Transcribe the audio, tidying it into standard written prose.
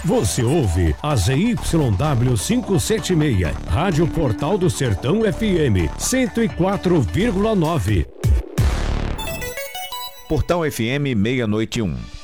Você ouve a ZYW 576, Rádio Portal do Sertão FM 104,9. Portal FM 681.